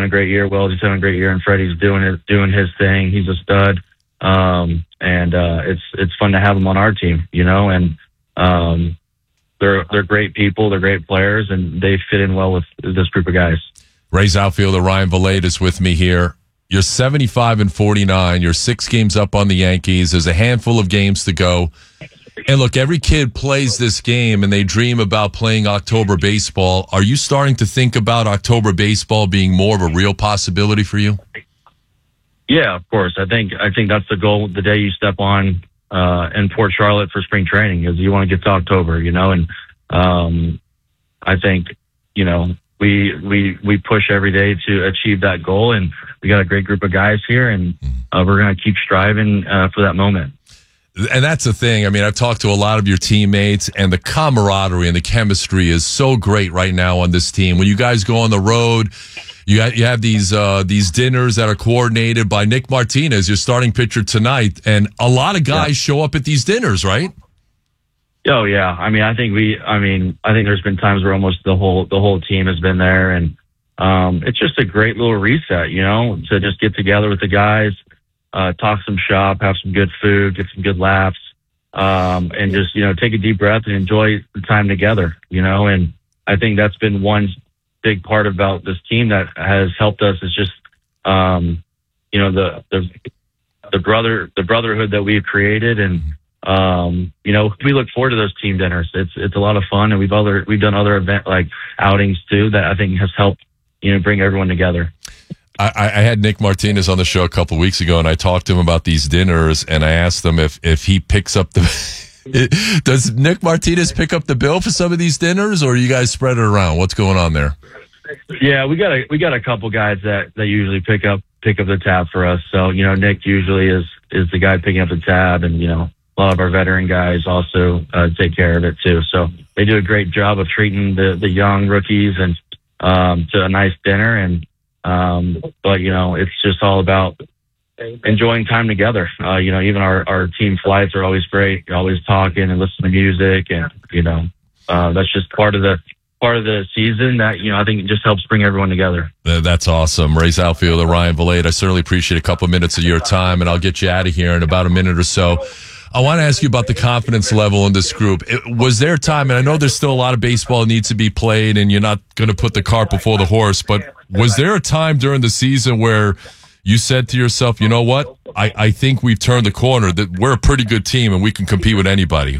having a great year. Wells is having a great year, and Freddie's doing his thing. He's a stud. It's fun to have them on our team, and they're great people, they're great players, and they fit in well with this group of guys. Rays outfielder Ryan Vilade is with me here. You're 75-49. You're 6 games up on the Yankees. There's a handful of games to go. And look, every kid plays this game and they dream about playing October baseball. Are you starting to think about October baseball being more of a real possibility for you? Yeah, of course. I think that's the goal the day you step on in Port Charlotte for spring training, is you want to get to October, and I think, we push every day to achieve that goal, and we got a great group of guys here, and we're going to keep striving for that moment. And that's the thing. I mean, I've talked to a lot of your teammates, and the camaraderie and the chemistry is so great right now on this team. When you guys go on the road, you have these dinners that are coordinated by Nick Martinez, your starting pitcher tonight, and a lot of guys show up at these dinners, right? Oh yeah. I think there's been times where almost the whole team has been there, and it's just a great little reset, to just get together with the guys, talk some shop, have some good food, get some good laughs, and just, take a deep breath and enjoy the time together, and I think that's been one big part about this team that has helped us, is just, the brotherhood that we've created. And, we look forward to those team dinners. It's a lot of fun, and we've done other event like outings too, that I think has helped, bring everyone together. I had Nick Martinez on the show a couple of weeks ago, and I talked to him about these dinners, and I asked him if he picks up does Nick Martinez pick up the bill for some of these dinners, or you guys spread it around? What's going on there? Yeah, we got a couple guys that usually pick up the tab for us. So, Nick usually is the guy picking up the tab, and, a lot of our veteran guys also take care of it too. So they do a great job of treating the young rookies and to a nice dinner. And but it's just all about enjoying time together. Even our team flights are always great. You're always talking and listening to music, and that's just part of the season that I think it just helps bring everyone together. That's awesome. Rays outfielder Ryan Vilade, I certainly appreciate a couple of minutes of your time, and I'll get you out of here in about a minute or so. I want to ask you about the confidence level in this group. Was there time, and I know there's still a lot of baseball that needs to be played, and you're not going to put the cart before the horse, but was there a time during the season where you said to yourself, you know what, I think we've turned the corner, that we're a pretty good team and we can compete with anybody?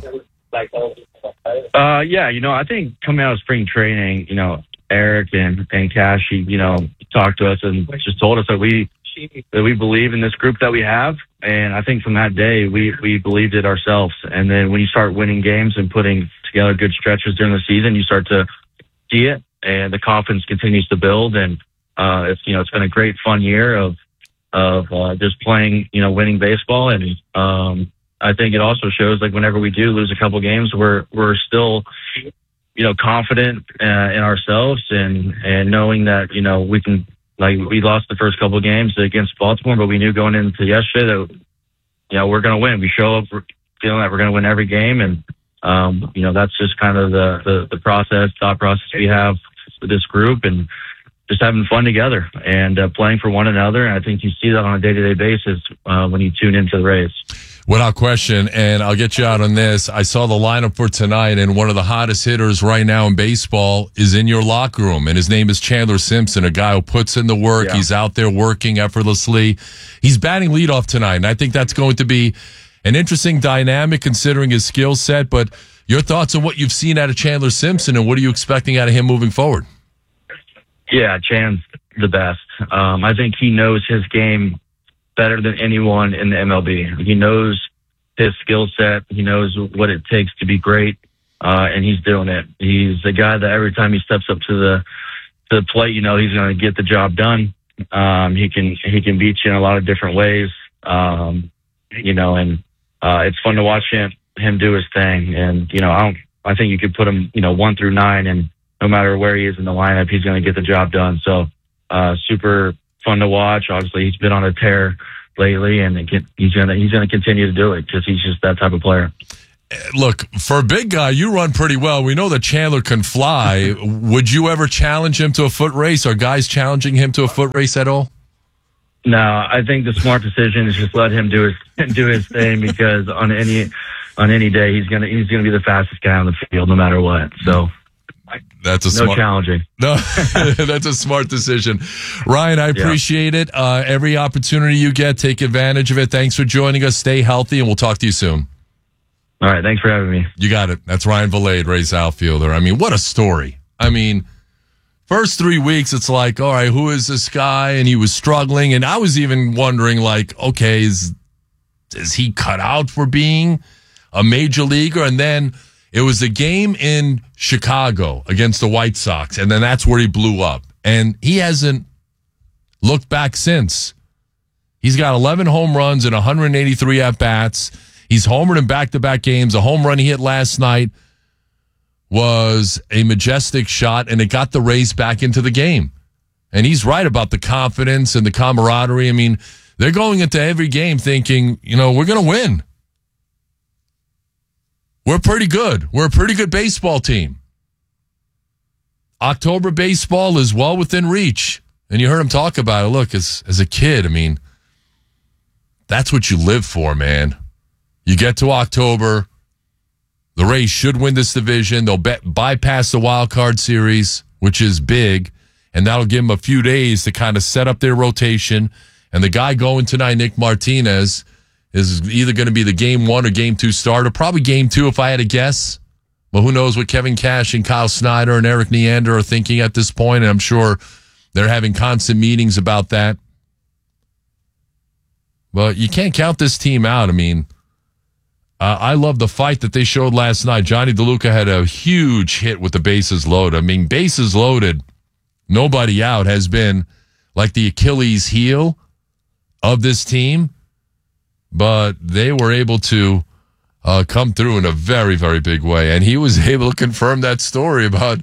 Yeah, I think coming out of spring training, Eric and Cashy, talked to us and just told us that we believe in this group that we have. And I think from that day, we believed it ourselves. And then when you start winning games and putting together good stretches during the season, you start to see it, and the confidence continues to build. And it's been a great fun year of just playing, winning baseball. And I think it also shows, like, whenever we do lose a couple games, we're still, confident in ourselves and knowing that, we can. Like, we lost the first couple of games against Baltimore, but we knew going into yesterday that, we're going to win. We show up feeling that we're going to win every game. And, that's just kind of the thought process we have with this group, and just having fun together and playing for one another. And I think you see that on a day-to-day basis when you tune into the Rays. Without question, and I'll get you out on this. I saw the lineup for tonight, and one of the hottest hitters right now in baseball is in your locker room, and his name is Chandler Simpson, a guy who puts in the work. Yeah. He's out there working effortlessly. He's batting leadoff tonight, and I think that's going to be an interesting dynamic considering his skill set. But your thoughts on what you've seen out of Chandler Simpson, and what are you expecting out of him moving forward? Yeah, Chan's the best. I think he knows his game better than anyone in the MLB. He knows his skill set. He knows what it takes to be great, and he's doing it. He's the guy that every time he steps up to the plate, he's going to get the job done. He can beat you in a lot of different ways, and it's fun to watch him do his thing. And I think you could put him 1 through 9, and no matter where he is in the lineup, he's going to get the job done. So super fun to watch. Obviously, he's been on a tear lately, and he's going to continue to do it because he's just that type of player. Look, for a big guy, you run pretty well. We know that Chandler can fly. Would you ever challenge him to a foot race? Are guys challenging him to a foot race at all? No, I think the smart decision is just let him do his thing, because on any day he's gonna be the fastest guy on the field no matter what. So that's challenging. No, that's a smart decision. Ryan, I appreciate it. Every opportunity you get, take advantage of it. Thanks for joining us. Stay healthy, and we'll talk to you soon. All right, thanks for having me. You got it. That's Ryan Valade, Rays outfielder. I mean, what a story. I mean, first 3 weeks, it's like, all right, who is this guy? And he was struggling. And I was even wondering, like, okay, is he cut out for being a major leaguer? And then it was a game in Chicago against the White Sox. And then that's where he blew up. And he hasn't looked back since. He's got 11 home runs and 183 at-bats. He's homered in back-to-back games. A home run he hit last night was a majestic shot, and it got the Rays back into the game. And he's right about the confidence and the camaraderie. I mean, they're going into every game thinking, we're going to win. We're pretty good. We're a pretty good baseball team. October baseball is well within reach. And you heard him talk about it. Look, as a kid, I mean, that's what you live for, man. You get to October, the Rays should win this division. They'll bypass the wild card series, which is big, and that'll give them a few days to kind of set up their rotation. And the guy going tonight, Nick Martinez, is either going to be the game 1 or game 2 starter. Probably game 2 if I had to guess. But who knows what Kevin Cash and Kyle Snyder and Eric Neander are thinking at this point, and I'm sure they're having constant meetings about that. But you can't count this team out. I mean, I love the fight that they showed last night. Johnny DeLuca had a huge hit with the bases loaded. I mean, bases loaded, nobody out has been like the Achilles heel of this team. But they were able to come through in a very, very big way. And he was able to confirm that story about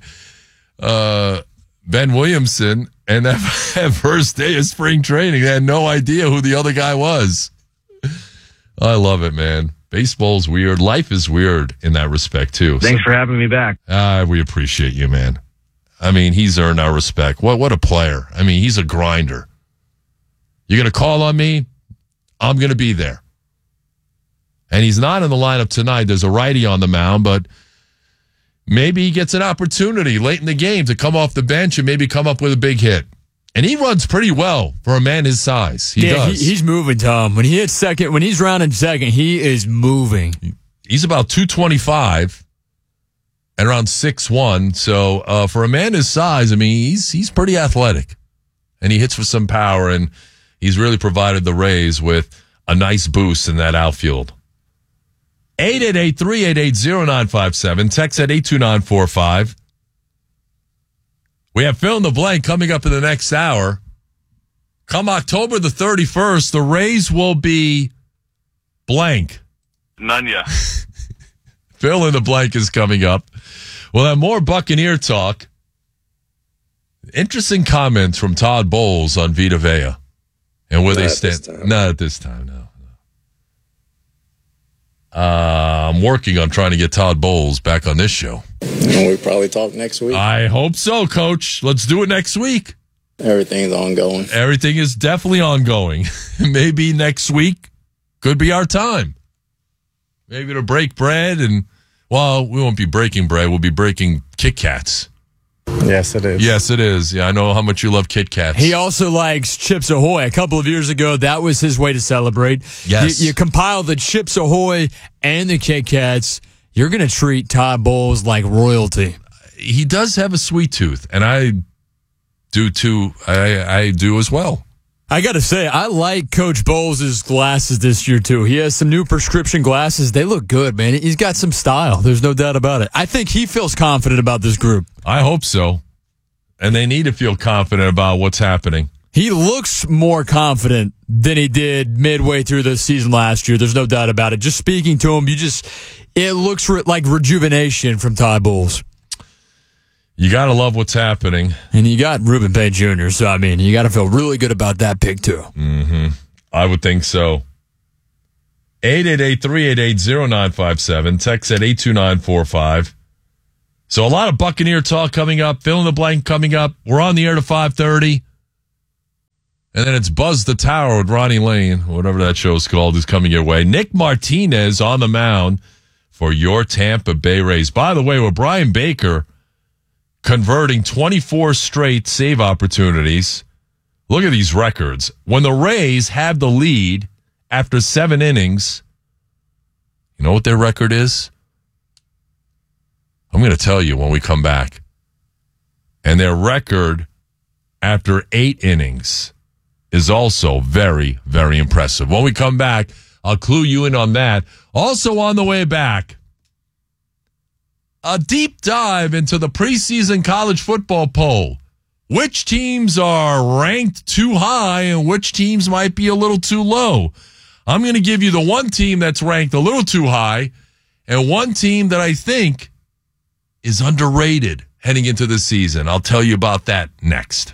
Ben Williamson and that first day of spring training. They had no idea who the other guy was. I love it, man. Baseball's weird. Life is weird in that respect, too. Thanks for having me back. We appreciate you, man. I mean, he's earned our respect. What a player. I mean, he's a grinder. You're going to call on me? I'm going to be there. And he's not in the lineup tonight. There's a righty on the mound, but maybe he gets an opportunity late in the game to come off the bench and maybe come up with a big hit. And he runs pretty well for a man his size. He does. He's moving, Tom. When he hits second, when he's rounding second, he is moving. He's about 225 and around 6'1". So for a man his size, I mean, he's pretty athletic. And he hits with some power, and he's really provided the Rays with a nice boost in that outfield. 888-388-0957. Text at 82945. We have Fill in the Blank coming up in the next hour. Come October the 31st, the Rays will be blank. None yet. Fill in the Blank is coming up. We'll have more Buccaneer talk. Interesting comments from Todd Bowles on Vita Vea and where they stand. Not at this time, no. I'm working on trying to get Todd Bowles back on this show. We'll probably talk next week. I hope so, Coach. Let's do it next week. Everything's ongoing. Everything is definitely ongoing. Maybe next week could be our time. Maybe to break bread and, well, we won't be breaking bread. We'll be breaking Kit Kats. Yes, it is. Yes, it is. Yeah, I know how much you love Kit Kats. He also likes Chips Ahoy. A couple of years ago, that was his way to celebrate. Yes. You compile the Chips Ahoy and the Kit Kats, you're going to treat Todd Bowles like royalty. He does have a sweet tooth, and I do too. I do as well. I got to say, I like Coach Bowles' glasses this year, too. He has some new prescription glasses. They look good, man. He's got some style. There's no doubt about it. I think he feels confident about this group. I hope so. And they need to feel confident about what's happening. He looks more confident than he did midway through the season last year. There's no doubt about it. Just speaking to him, it looks like rejuvenation from Todd Bowles. You got to love what's happening. And you got Ruben Payne Jr., so, I mean, you got to feel really good about that pick, too. Mm-hmm. I would think so. 888-388-0957. Text at 82945. So a lot of Buccaneer talk coming up. Fill in the blank coming up. We're on the air to 5:30. And then it's Buzz the Tower with Ronnie Lane, whatever that show's called, is coming your way. Nick Martinez on the mound for your Tampa Bay Rays. By the way, with Brian Baker converting 24 straight save opportunities, look at these records. When the Rays have the lead after 7 innings, you know what their record is? I'm going to tell you when we come back. And their record after 8 innings is also very, very impressive. When we come back, I'll clue you in on that. Also on the way back, a deep dive into the preseason college football poll. Which teams are ranked too high and which teams might be a little too low? I'm going to give you the one team that's ranked a little too high and one team that I think is underrated heading into the season. I'll tell you about that next.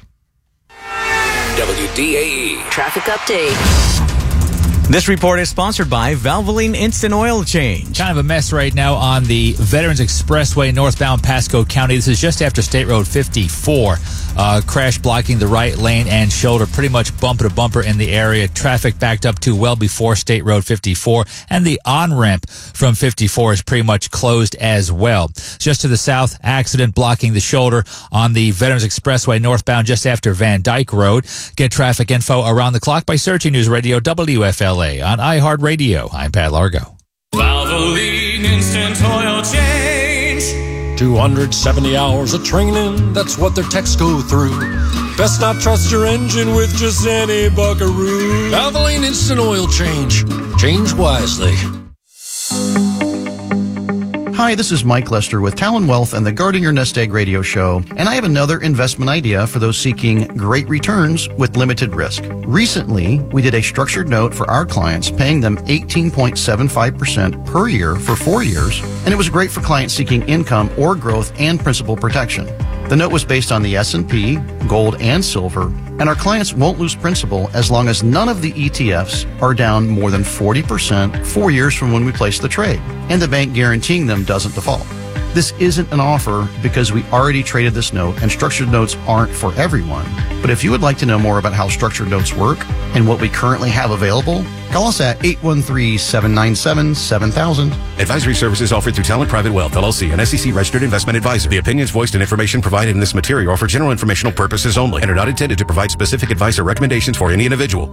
WDAE Traffic Update. This report is sponsored by Valvoline Instant Oil Change. Kind of a mess right now on the Veterans Expressway northbound Pasco County. This is just after State Road 54. Crash blocking the right lane and shoulder, pretty much bumper to bumper in the area. Traffic backed up to well before State Road 54. And the on-ramp from 54 is pretty much closed as well. Just to the south, accident blocking the shoulder on the Veterans Expressway northbound just after Van Dyke Road. Get traffic info around the clock by searching News Radio WFLA on iHeartRadio. I'm Pat Largo. Valvoline Instant Oil Change. 270 hours of training, that's what their techs go through. Best not trust your engine with just any buckaroo. Valvoline Instant Oil Change. Change wisely. Hi, this is Mike Lester with Talon Wealth and the Guarding Your Nest Egg radio show, and I have another investment idea for those seeking great returns with limited risk. Recently, we did a structured note for our clients, paying them 18.75% per year for 4 years, and it was great for clients seeking income or growth and principal protection. The note was based on the S&P, gold, and silver, and our clients won't lose principal as long as none of the ETFs are down more than 40% 4 years from when we placed the trade, and the bank guaranteeing them doesn't default. This isn't an offer because we already traded this note, and structured notes aren't for everyone. But if you would like to know more about how structured notes work and what we currently have available, call us at 813-797-7000. Advisory services offered through Talent Private Wealth, LLC, an SEC-registered investment advisor. The opinions voiced and information provided in this material are for general informational purposes only and are not intended to provide specific advice or recommendations for any individual.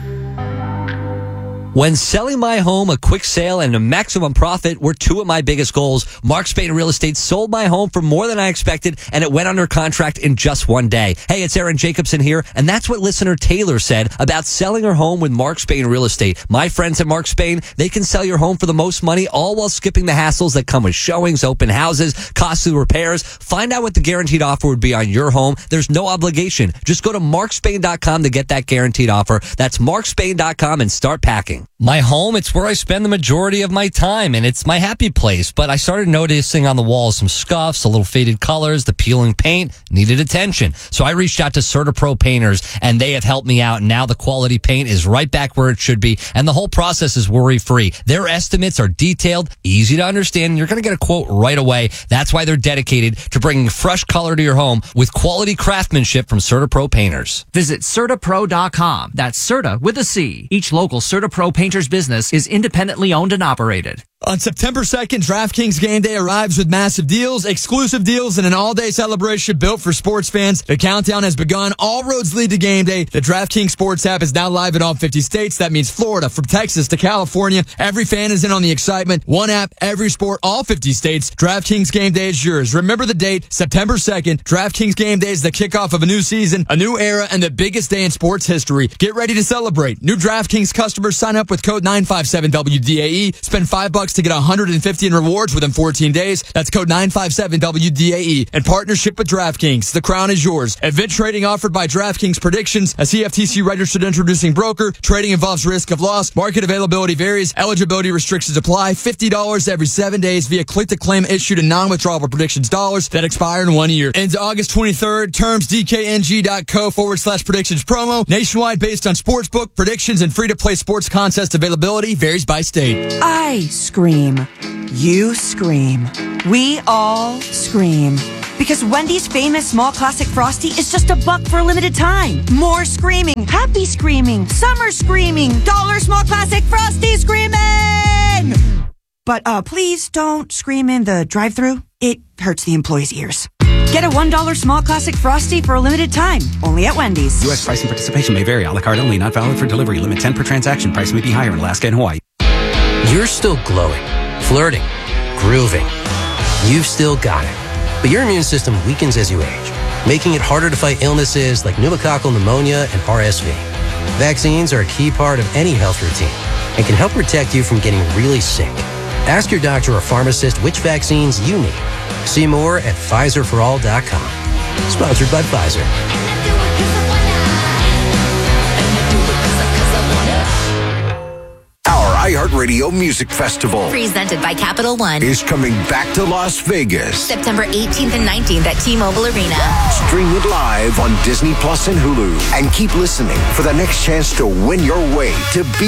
When selling my home, a quick sale and a maximum profit were two of my biggest goals. Mark Spain Real Estate sold my home for more than I expected, and it went under contract in just one day. Hey, it's Aaron Jacobson here, and that's what listener Taylor said about selling her home with Mark Spain Real Estate. My friends at Mark Spain, they can sell your home for the most money, all while skipping the hassles that come with showings, open houses, costly repairs. Find out what the guaranteed offer would be on your home. There's no obligation. Just go to markspain.com to get that guaranteed offer. That's markspain.com and start packing. My home, it's where I spend the majority of my time, and it's my happy place. But I started noticing on the walls some scuffs, a little faded colors, the peeling paint needed attention. So I reached out to CertaPro Painters, and they have helped me out. And now the quality paint is right back where it should be, and the whole process is worry-free. Their estimates are detailed, easy to understand, and you're going to get a quote right away. That's why they're dedicated to bringing fresh color to your home with quality craftsmanship from CertaPro Painters. Visit CertaPro.com. That's Certa with a C. Each local CertaPro Painters business is independently owned and operated. On September 2nd, DraftKings Game Day arrives with massive deals, exclusive deals, and an all-day celebration built for sports fans. The countdown has begun. All roads lead to Game Day. The DraftKings Sports app is now live in all 50 states. That means Florida, from Texas to California. Every fan is in on the excitement. One app, every sport, all 50 states. DraftKings Game Day is yours. Remember the date, September 2nd. DraftKings Game Day is the kickoff of a new season, a new era, and the biggest day in sports history. Get ready to celebrate. New DraftKings customers sign up with code 957WDAE. Spend $5 $5 to get $150 in rewards within 14 days. That's code 957WDAE. In partnership with DraftKings, the crown is yours. Event trading offered by DraftKings Predictions, a CFTC registered introducing broker. Trading involves risk of loss. Market availability varies. Eligibility restrictions apply. $50 every 7 days via click-to-claim issued in non-withdrawable predictions dollars that expire in 1 year. Ends August 23rd. Terms DKNG.co/predictions promo. Nationwide based on sportsbook, predictions, and free-to-play sports contest availability varies by state. I scream. You scream. We all scream. Because Wendy's famous small classic Frosty is just $1 for a limited time. More screaming, happy screaming, summer screaming, dollar small classic Frosty screaming! But please don't scream in the drive-thru. It hurts the employees' ears. Get a $1 small classic Frosty for a limited time. Only at Wendy's. U.S. price and participation may vary. A la carte only. Not valid for delivery. Limit 10 per transaction. Price may be higher in Alaska and Hawaii. You're still glowing, flirting, grooving. You've still got it. But your immune system weakens as you age, making it harder to fight illnesses like pneumococcal pneumonia and RSV. Vaccines are a key part of any health routine and can help protect you from getting really sick. Ask your doctor or pharmacist which vaccines you need. See more at PfizerForAll.com. Sponsored by Pfizer. Our iHeartRadio Music Festival, presented by Capital One, is coming back to Las Vegas. September 18th and 19th at T-Mobile Arena. Stream it live on Disney Plus and Hulu. And keep listening for the next chance to win your way to be